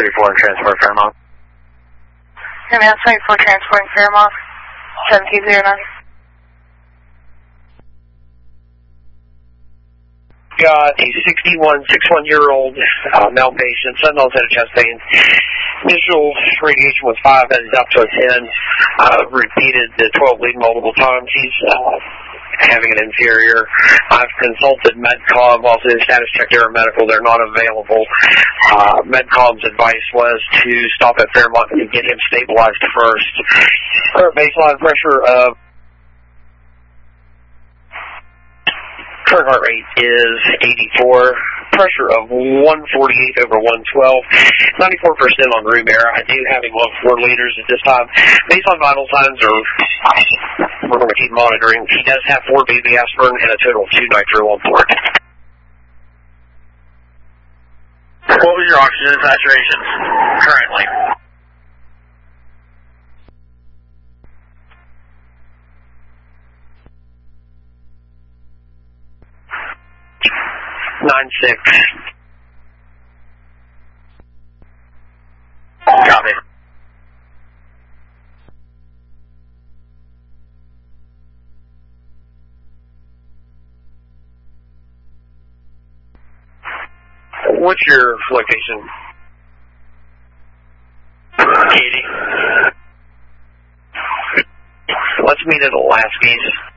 34 transport Fairmont. Command 24 transporting Fairmont, 1709. Got a 61-year-old male patient, sentinels had a chest pain. Initial radiation was 5, headed up to a 10. Repeated the 12 lead multiple times. He's having an inferior. I've consulted Medcom, also status checked aeromedical. They're not available. Medcom's advice was to stop at Fairmont and get him stabilized first. Current baseline pressure of current heart rate is 84, pressure of 148 over 112, 94% on room air. I do have him on 4 liters at this time. Based on vital signs, we're going to keep monitoring. He does have 4 baby aspirin and a total of 2 nitro on board. What was your oxygen saturation currently? Nine-6. Copy. What's your location? 80. Let's meet at Alaska's.